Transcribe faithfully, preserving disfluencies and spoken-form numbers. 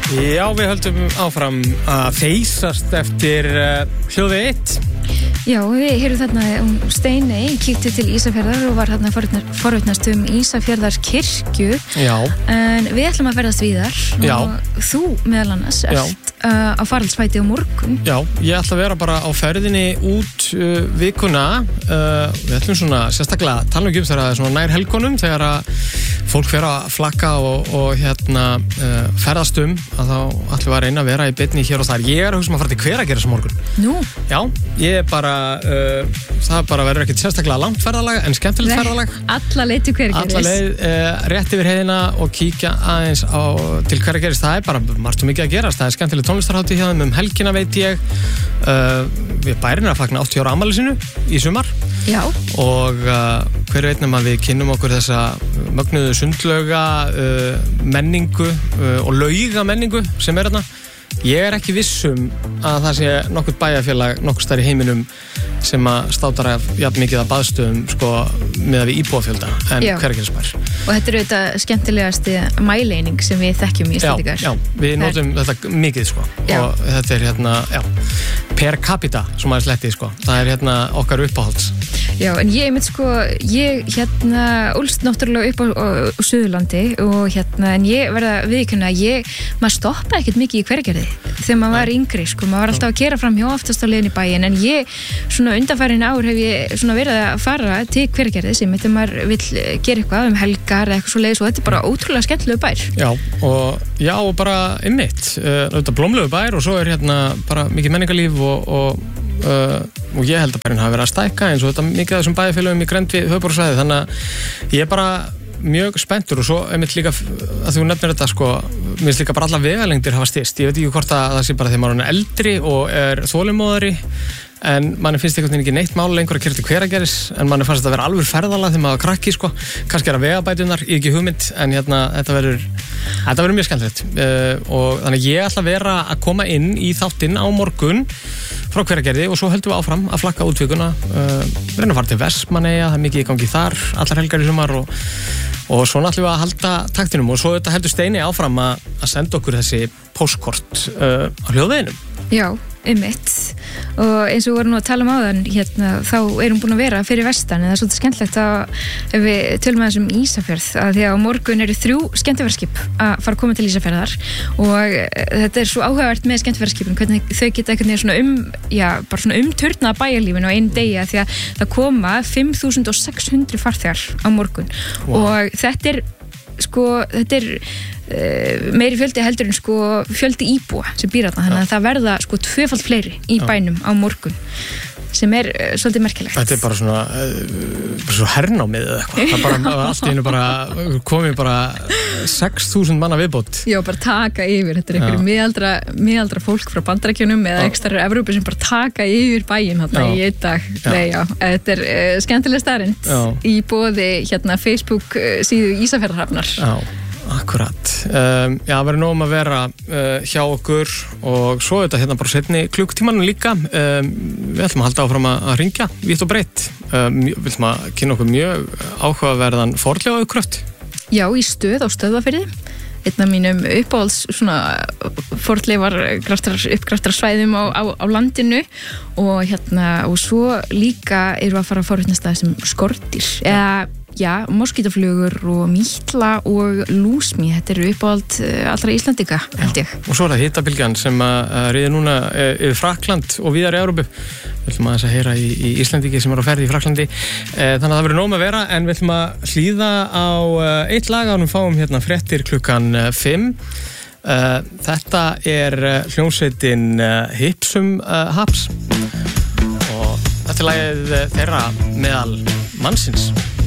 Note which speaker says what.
Speaker 1: Já, við höldum áfram að feysast eftir uh, hljóði eitt.
Speaker 2: Já, við heyrum þarna um Steiney, kíkti til Ísafjarðar og var þarna forvitnast um Ísafjarðar kirkju.
Speaker 1: Já.
Speaker 2: En við ætlum að ferðast víðar.
Speaker 1: Já.
Speaker 2: Og þú meðal annars ert uh, á faraldsfæti á morgun.
Speaker 1: Já, ég ætla að vera bara á ferðinni út uh, vikuna. Uh, við ætlum svona sérstaklega að tala um þegar það er svona nær helgonum, þegar að fólk fer að flakka og, og hérna uh, ferðast um, að þá ætlum við að reyna að vera í beinni hér og þar. Ég er að hugsa um að fara til Hveragerðis á morgun.
Speaker 2: Nú?
Speaker 1: Já, ég er bara Uh, það bara verður ekkert sérstaklega langt ferðalag en skemmtilegt ferðalag.
Speaker 2: Alla leið til Hveragerðis. Alla
Speaker 1: leið uh, rétt yfir heiðina og kíkja aðeins á, til Hveragerðis. Það er bara margt og mikið að gerast. Það er skemmtileg tónlistarhátíð hjá þeim um helgina, veit ég. Uh, við bærin að fagna áttatíu ára afmæli sínu í sumar.
Speaker 2: Já.
Speaker 1: Og uh, hver veitnum að við kynnum okkur þessa mögnuðu sundlauga uh, menningu uh, og lauga menningu sem er þarna. Ég er ekki vissum að það sé nokkuð bæjarfélag nokkuð stærri í heiminum sem að státar af jafn mikið að baðstöðum sko með að við íbúafjölda en Hveragerðisbær.
Speaker 2: Og þetta er auðvitað skemmtilegasti mæleining sem við þekkjum í Íslendingar.
Speaker 1: Já, já, við notum er... þetta mikið sko já. Og þetta er hérna, já, per capita sem aðeins letti sko. Það er hérna okkar uppáhalds.
Speaker 2: Já, en ég mynd sko, ég hérna úlst náttúrulega upp á, á, á Suðurlandi og hérna, en ég verða viðkynna að ég, maður stoppaði ekkert mikið í Hveragerði þegar maður var yngri sko, maður var alltaf að kera fram hjá aftast á leiðinni í bæinn, en ég svona undanfærin ár hef ég svona verið að fara til Hveragerði sem þetta maður vill gera eitthvað um helgar eða eitthvað svo leiðis og þetta er bara ótrúlega skemmtilegu bær.
Speaker 1: Já, og, já, og bara einmitt, uh, þetta blómlegu bær og svo er hérna bara mikið menningarlíf og, og Uh, og ég held að bærin hafi verið að stækka eins og þetta mikið af þessum bæjarfélögum í grennd við höfuðborgarsvæðið, þannig að ég er bara mjög spenntur og svo einmitt líka að þú nefnir þetta sko, mér finnst líka bara alla vegalengdir hafa styrst, ég veit ekki hvort að það sé bara þegar maður er eldri og er þolinmóðari en manni finnst einhvern veginn ekki neitt mál lengur að keyra til Hveragerðis en manni fannst þetta að vera alveg ferðalag þegar maður krakki sko, kannski er að vegabætunar, ég ekki hugmynd en hérna þetta verður þetta verður mjög skemmtilegt uh, og þannig ég ætla að vera að koma inn í þáttinn á morgun frá Hveragerði og svo höldum við áfram að flakka út vikuna uh, við reynum að fara til Vestmannaeyja, það er mikið í gangi þar allar helgar í sumar og, og svo ætlum við að halda taktinum og svo þetta heldur Steiney áfram að, að senda okkur þessi póstkort uh, á hljóðveginum.
Speaker 2: Já, einmitt og eins og við vorum nú að tala um áðan hérna, þá erum búin að vera fyrir vestan en það er svolítið skemmtilegt að ef við tölum aðeins um Ísafjörð að því að á morgun eru þrjú skemmtiferðaskip að fara að koma til Ísafjörðar og þetta er svo áhugavert með skemmtiferðaskipin hvernig þau geta einhvern veginn svona um já, bara svona umturna bæjarlífinu á einu degi því að það koma fimm þúsund sex hundruð farþegar á morgun wow. Og þetta er sko, þetta er uh, meiri fjöldi heldur en sko fjöldi íbúa sem býr þarna, þannig að það verða sko tvöfalt fleiri í Já. Bænum á morgun sem er uh, svolítið merkilegt.
Speaker 1: Þetta er bara svona uh, bara svo hernámið eða eitthvað það er bara allt í einu bara komið bara sex þúsund manna viðbót.
Speaker 2: Já, bara taka yfir þetta er einhverju miðaldra, miðaldra fólk frá Bandaríkjunum eða ekstrar Evrópu sem bara taka yfir bæinn hérna í einn dag. Nei, já, þetta er uh, skemmtileg staðreynd í boði hérna Facebook uh, síðu Ísafjarðarhafnar.
Speaker 1: Já. Akkurat. Um, já, það verður nóg um að vera uh, hjá okkur og svo þetta hérna bara setni klukktímanum líka. Um, við ætlum að halda áfram að, að ringja vítt og breytt. Um, við ætlum að kynna okkur mjög áhugaverðan fornleifauppgröft.
Speaker 2: Já, í Stöð á Stöðvarfirði. Einn af mínum uppáhalds svona fornleifar uppgraftar svæðum á, á, á landinu og hérna og svo líka erum við að fara að forvitnast það sem skordýr eða já, moskítaflugur og mítla og lúsmi, þetta eru uppáhald allra Íslandinga, held ég.
Speaker 1: Og svo er það hitabylgjan sem að riði núna yfir Frakkland og víðar í Evrópu. Við ætlum aðeins að heyra í, í Íslandingi sem er á ferði í Frakklandi. Þannig að það verður nóg með að vera, en við ætlum að hlýða á eitt lag og við fáum hérna fréttir klukkan fimm. Þetta er hljómsveitin Hipsum Haps og þetta er lagið þeirra meðal mannsins.